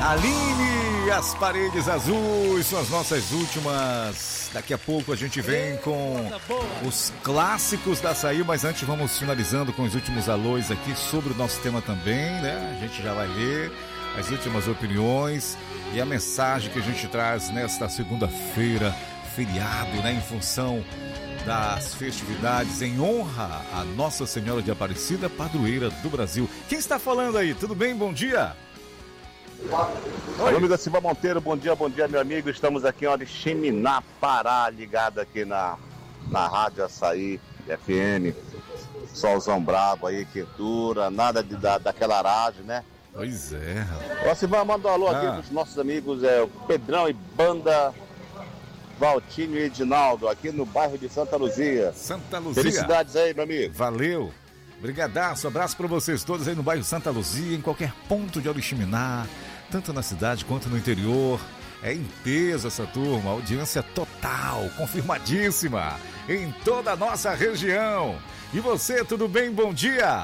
Aline, as paredes azuis são as nossas últimas. Daqui a pouco a gente vem com os clássicos da Açaí, mas antes vamos finalizando com os últimos alôs aqui sobre o nosso tema também, né? A gente já vai ler as últimas opiniões e a mensagem que a gente traz nesta segunda-feira, feriado, né? Em função das festividades, em honra a Nossa Senhora de Aparecida, padroeira do Brasil. Quem está falando aí? Tudo bem? Bom dia. Oi, amigo Silva Monteiro, bom dia, meu amigo. Estamos aqui em Oriximiná, Pará, ligado aqui na Rádio Açaí FM. Solzão brabo aí, quentura, nada daquela aragem, né? Pois é. Ô Silva, manda um alô aqui dos nossos amigos, o Pedrão e Banda, Valtinho e Edinaldo, aqui no bairro de Santa Luzia. Santa Luzia. Felicidades aí, meu amigo. Valeu. Brigadaço, abraço para vocês todos aí no bairro Santa Luzia, em qualquer ponto de Oriximiná, tanto na cidade quanto no interior. É em peso essa turma, audiência total, confirmadíssima, em toda a nossa região. E você, tudo bem? Bom dia!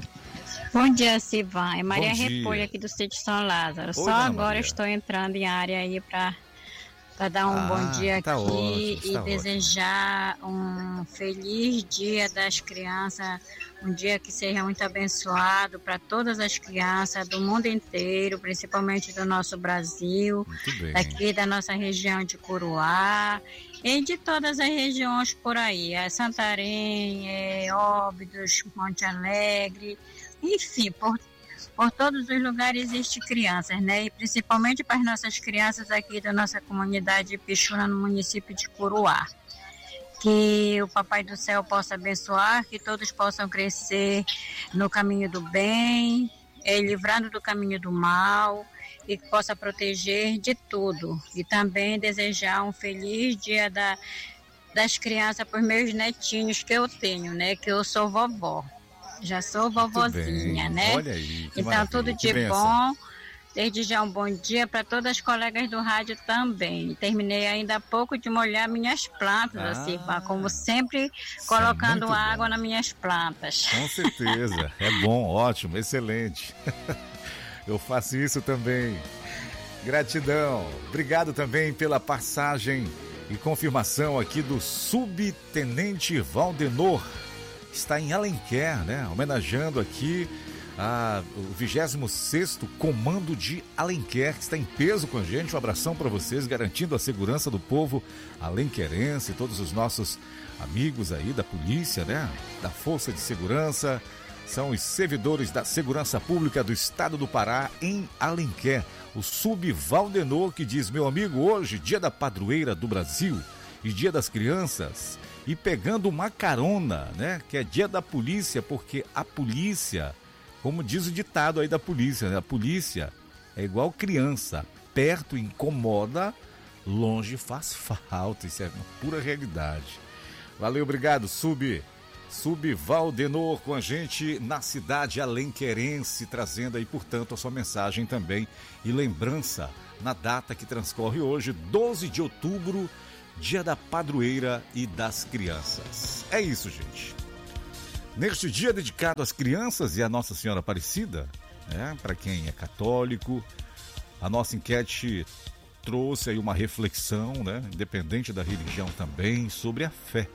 Bom dia, Sivan. É Maria Repolho aqui do sítio São Lázaro. Só agora Maria. Estou entrando em área aí para dar um bom dia aqui ótimo, e desejar um feliz Dia das Crianças, um dia que seja muito abençoado para todas as crianças do mundo inteiro, principalmente do nosso Brasil, daqui da nossa região de Curuá e de todas as regiões por aí, Santarém, Óbidos, Monte Alegre, enfim, por todos os lugares existem crianças, né? E principalmente para as nossas crianças aqui da nossa comunidade Pixuna, no município de Curuá. Que o Papai do Céu possa abençoar, que todos possam crescer no caminho do bem, livrando do caminho do mal, e que possa proteger de tudo. E também desejar um feliz dia das crianças para os meus netinhos que eu tenho, né? Que eu sou vovó. Já sou vovozinha, né? Olha aí, então, maravilha. Tudo de bom. Desde já um bom dia para todas as colegas do rádio também. Terminei ainda há pouco de molhar minhas plantas, assim, como sempre, colocando água nas minhas plantas. Com certeza. É bom, ótimo, excelente. Eu faço isso também. Gratidão. Obrigado também pela passagem e confirmação aqui do Subtenente Valdenor. Está em Alenquer, né? Homenageando aqui o 26º Comando de Alenquer, que está em peso com a gente. Um abração para vocês, garantindo a segurança do povo alenquerense, todos os nossos amigos aí da polícia, né? Da Força de Segurança, são os servidores da Segurança Pública do Estado do Pará, em Alenquer. O Sub Valdenor, que diz: meu amigo, hoje, dia da padroeira do Brasil e dia das crianças, e pegando uma carona, né? Que é dia da polícia, porque a polícia, como diz o ditado aí da polícia, né? A polícia é igual criança, perto incomoda, longe faz falta. Isso é uma pura realidade. Valeu, obrigado, Sub Valdenor, com a gente na cidade alenquerense, trazendo aí, portanto, a sua mensagem também e lembrança na data que transcorre hoje, 12 de outubro, dia da padroeira e das crianças. É isso, gente. Neste dia dedicado às crianças e à Nossa Senhora Aparecida, né, para quem é católico, a nossa enquete trouxe aí uma reflexão, né, independente da religião também, sobre a fé.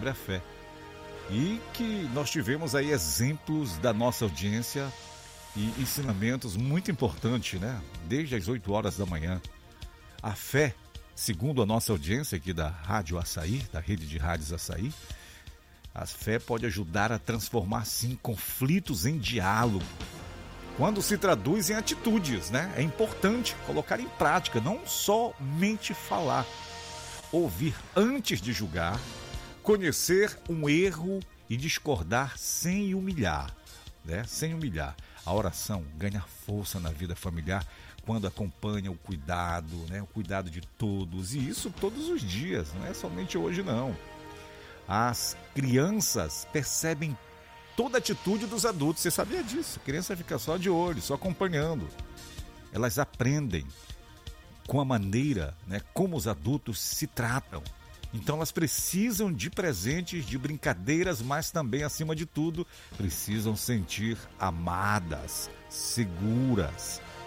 E que nós tivemos aí exemplos da nossa audiência e ensinamentos muito importantes, né, desde as 8 horas da manhã. A fé, segundo a nossa audiência aqui da Rádio Açaí, da rede de rádios Açaí, a fé pode ajudar a transformar, sim, conflitos em diálogo, quando se traduz em atitudes, né? É importante colocar em prática, não somente falar. Ouvir antes de julgar, conhecer um erro e discordar sem humilhar, né? Sem humilhar. A oração ganha força na vida familiar quando acompanha o cuidado, né? O cuidado de todos, e isso todos os dias, não é somente hoje não. As crianças percebem toda a atitude dos adultos, você sabia disso? A criança fica só de olho, só acompanhando. Elas aprendem com a maneira, né, como os adultos se tratam. Então elas precisam de presentes, de brincadeiras, mas também, acima de tudo, precisam sentir amadas, seguras.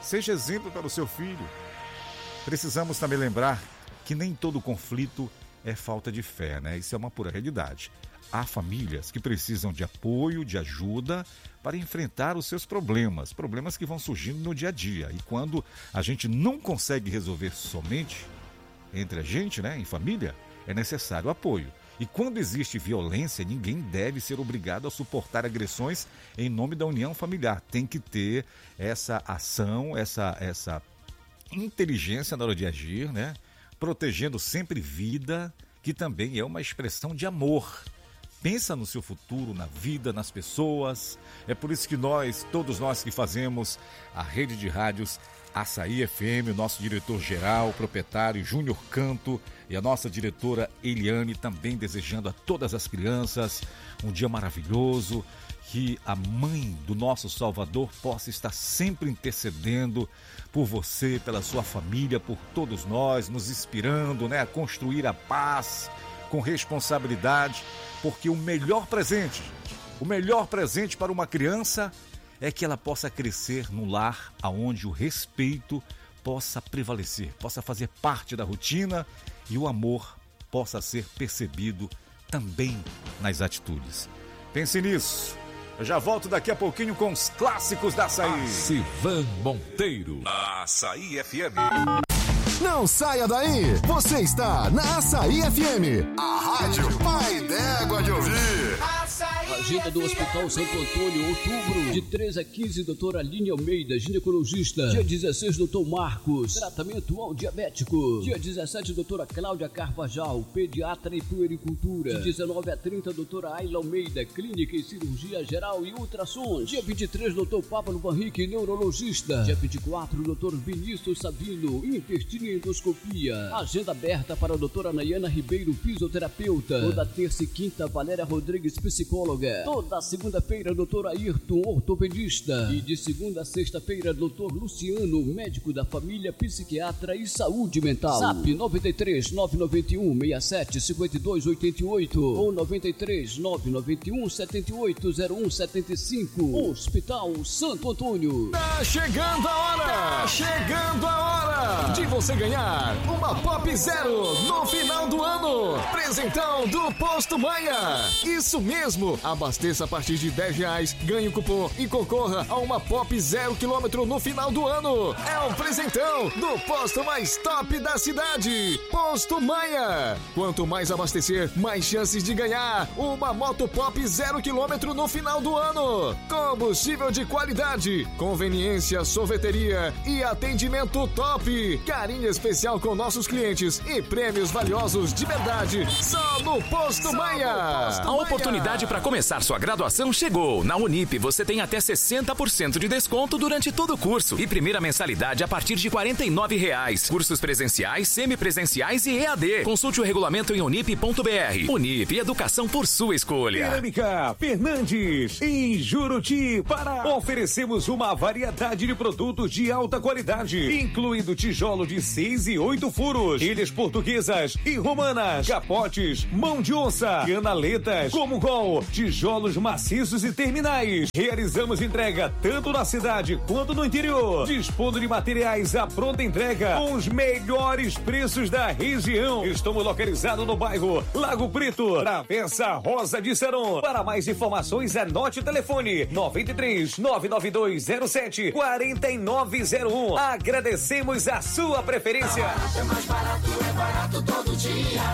Seja exemplo para o seu filho. Precisamos também lembrar que nem todo conflito é falta de fé, né? Isso é uma pura realidade. Há famílias que precisam de apoio, de ajuda para enfrentar os seus problemas que vão surgindo no dia a dia. E quando a gente não consegue resolver somente entre a gente, né, em família, é necessário apoio. E quando existe violência, ninguém deve ser obrigado a suportar agressões em nome da união familiar. Tem que ter essa ação, essa inteligência na hora de agir, né? Protegendo sempre vida, que também é uma expressão de amor. Pensa no seu futuro, na vida, nas pessoas. É por isso que todos nós que fazemos a rede de rádios Açaí FM, o nosso diretor-geral, proprietário Júnior Canto e a nossa diretora Eliane, também desejando a todas as crianças um dia maravilhoso, que a mãe do nosso Salvador possa estar sempre intercedendo por você, pela sua família, por todos nós, nos inspirando, né, a construir a paz com responsabilidade, porque o melhor presente para uma criança é que ela possa crescer num lar onde o respeito possa prevalecer, possa fazer parte da rotina e o amor possa ser percebido também nas atitudes. Pense nisso. Eu já volto daqui a pouquinho com os clássicos da Açaí. Sivan Monteiro. Açaí FM. Não saia daí! Você está na Açaí FM, a rádio pai d'égua de ouvir. Agenda do Hospital Santo Antônio, outubro, de 13 a 15, doutora Aline Almeida, ginecologista. Dia 16, doutor Marcos, tratamento ao diabético. Dia 17, doutora Cláudia Carvajal, pediatra e puericultura. De 19 a 30, doutora Ayla Almeida, clínica e cirurgia geral e ultrassons. Dia 23, doutor Pablo Vanrique, neurologista. Dia 24, doutor Vinícius Savino, intestino e endoscopia. Agenda aberta para a doutora Nayana Ribeiro, fisioterapeuta. Toda terça e quinta, Valéria Rodrigues, psicóloga. Toda segunda-feira, doutor Ayrton, ortopedista. E de segunda a sexta-feira, doutor Luciano, médico da família, psiquiatra e saúde mental. SAP 93 991 67 52 88 ou 93 991 78 01 75. Hospital Santo Antônio. Tá chegando a hora! Chegando a hora de você ganhar uma Pop Zero no final do ano. Presentão do Posto Maia. Isso mesmo! Abasteça a partir de R$10, ganhe o cupom e concorra a uma Pop 0 km no final do ano. É um presentão do posto mais top da cidade, Posto Maia. Quanto mais abastecer, mais chances de ganhar uma moto Pop 0 km no final do ano. Combustível de qualidade, conveniência, sorveteria e atendimento top. Carinho especial com nossos clientes e prêmios valiosos de verdade. Só no Posto Maia. A oportunidade para começar sua graduação chegou. Na Unip você tem até 60% de desconto durante todo o curso e primeira mensalidade a partir de R$49. Cursos presenciais, semipresenciais e EAD. Consulte o regulamento em unip.br. Unip, educação por sua escolha. Cerâmica Fernandes, em Juruti, Pará. Oferecemos uma variedade de produtos de alta qualidade, incluindo tijolo de 6 e 8 furos, ilhas portuguesas e romanas, capotes, mão de onça, canaletas, como gol, tijolos maciços e terminais. Realizamos entrega tanto na cidade quanto no interior, dispondo de materiais à pronta entrega com os melhores preços da região. Estamos localizados no bairro Lago Preto, Travessa Rosa de Seron. Para mais informações, anote o telefone 93 99207 4901. Agradecemos a sua preferência. É barato todo dia.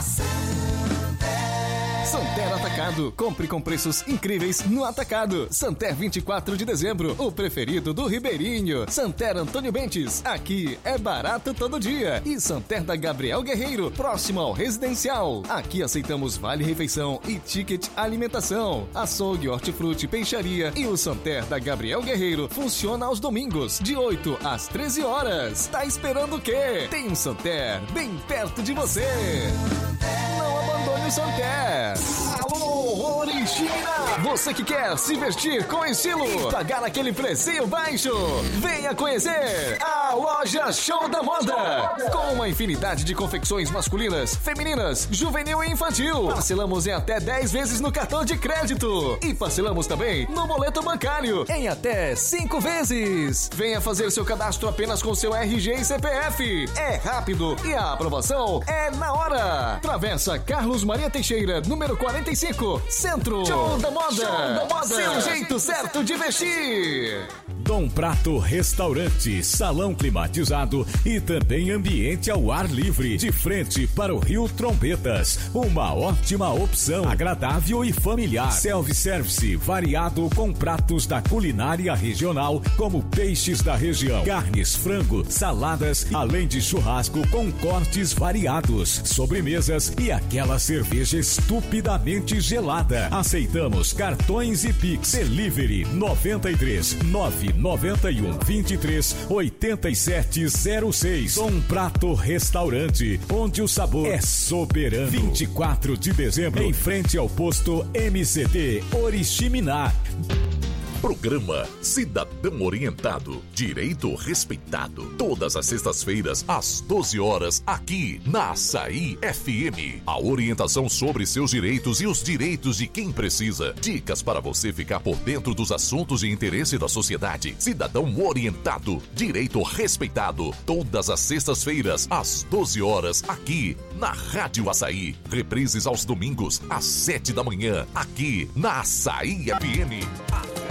Santer Atacado. Compre com preços incríveis no Atacado. Santer 24 de dezembro, o preferido do Ribeirinho. Santer Antônio Bentes, aqui é barato todo dia. E Santer da Gabriel Guerreiro, próximo ao Residencial. Aqui aceitamos vale refeição e ticket alimentação. Açougue, hortifruti, peixaria e o Santer da Gabriel Guerreiro funciona aos domingos, de 8 às 13 horas. Tá esperando o quê? Tem um Santer bem perto de você. Não abandone o Santer. Alô, Orixina! Você que quer se vestir com estilo e pagar aquele precinho baixo, venha conhecer a loja Loja Show da Moda. Com uma infinidade de confecções masculinas, femininas, juvenil e infantil. Parcelamos em até 10 vezes no cartão de crédito. E parcelamos também no boleto bancário em até 5 vezes. Venha fazer seu cadastro apenas com seu RG e CPF. É rápido e a aprovação é na hora. Travessa Carlos Maria Teixeira, número 45, Centro. Show da Moda. Show da Moda. Seu jeito certo de vestir. Dom Prato Restaurante, salão climatizado e também ambiente ao ar livre, de frente para o Rio Trombetas. Uma ótima opção, agradável e familiar. Self-service variado com pratos da culinária regional, como peixes da região, carnes, frango, saladas, além de churrasco com cortes variados, sobremesas e aquela cerveja estupidamente gelada. Aceitamos cartões e Pix. Delivery 93 991 23 8706. Dom Prato Restaurante, onde o sabor é soberano. 24 de dezembro, em frente ao posto MCT Oriximiná. Programa Cidadão Orientado, Direito Respeitado. Todas as sextas-feiras, às 12 horas, aqui na Açaí FM. A orientação sobre seus direitos e os direitos de quem precisa. Dicas para você ficar por dentro dos assuntos de interesse da sociedade. Cidadão Orientado, Direito Respeitado. Todas as sextas-feiras, às 12 horas, aqui na Rádio Açaí. Reprises aos domingos, às 7 da manhã, aqui na Açaí FM.